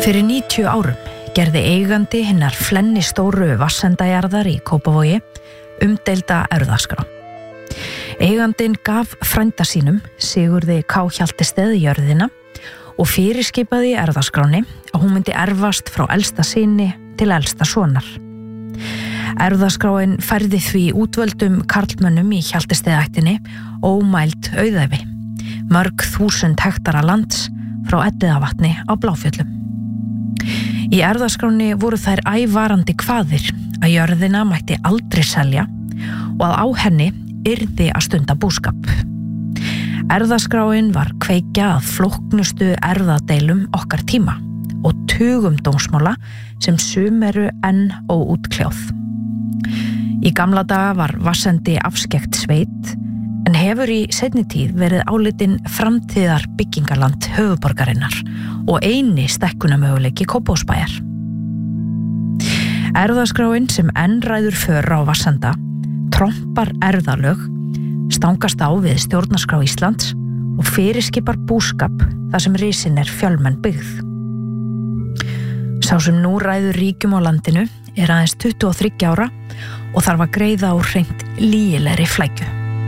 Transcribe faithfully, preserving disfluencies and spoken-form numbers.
Fyrir níutíu árum gerði eigandi hinnar flennistóru vatnsendajarðar í Kópavogi umdeilda erfðaskrá. Eigandinn gaf frænda sínum, Sigurði K. Hjaltesteð, jörðina og fyrirskipaði í erfðaskráni að hún myndi erfast frá elsta syni til elsta sonar. Erfðaskráin færði því útvöldum karlmönnum í Hjaltesteðættinni ómæld auðæfi, mörg þúsund hektara lands frá Elliðavatni á Bláfjöllum. Í erfðaskráni voru þær ævarandi kvaðir að jörðina mætti aldrei selja og að á henni yrði að stunda búskap. Erfðaskráin var kveikja að flóknustu erfðadeilum okkar tíma og tugum dómsmála sem sum eru enn óútkljáð. Í gamla daga var Vatnsendi afskekkt sveit en hefur í seinni tíð verið álitin framtíðar byggingarland höfuðborgarinnar og eini stækkunarmöguleiki Kópavogsbæjar. Erfðaskráin sem enn ræður för á Vatnsenda trompar erfðalög, stangast á við stjórnarskrá Íslands og fyrirskipar búskap þar sem risin er fjölmenn byggð. Sá sem nú ræður ríkjum á landinu er aðeins tuttugu og þriggja ára og þarf að greiða á hreint lygilegri flækju.